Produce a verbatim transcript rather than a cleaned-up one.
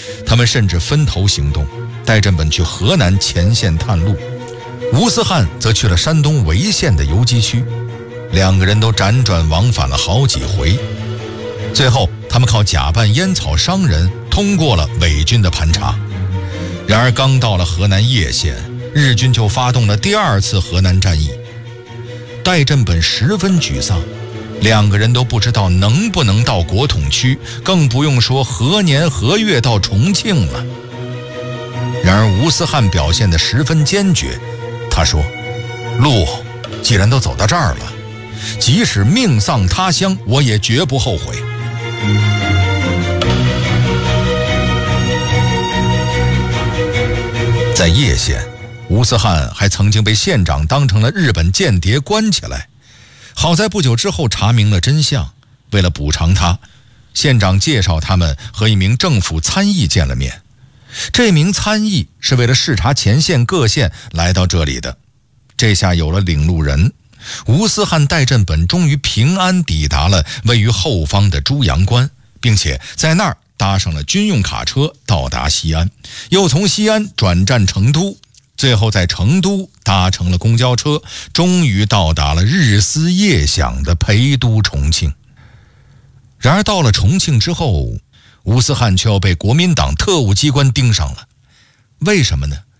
他们甚至分头行动，戴振本去河南前线探路，吴思汉则去了山东潍县的游击区，两个人都辗转往返了好几回。最后他们靠假扮烟草商人通过了伪军的盘查。然而刚到了河南叶县，日军就发动了第二次河南战役。戴振本十分沮丧，两个人都不知道能不能到国统区，更不用说何年何月到重庆了。然而吴思汉表现得十分坚决，他说：路既然都走到这儿了，即使命丧他乡，我也绝不后悔。在叶县，吴思汉还曾经被县长当成了日本间谍关起来，好在不久之后查明了真相。为了补偿他，县长介绍他们和一名政府参议见了面。这名参议是为了视察前线各县来到这里的。这下有了领路人，吴思汉、戴振本终于平安抵达了位于后方的朱阳关，并且在那儿搭上了军用卡车到达西安，又从西安转战成都，最后在成都搭乘了公交车，终于到达了日思夜想的陪都重庆。然而到了重庆之后，吴思汉却要被国民党特务机关盯上了。为什么呢？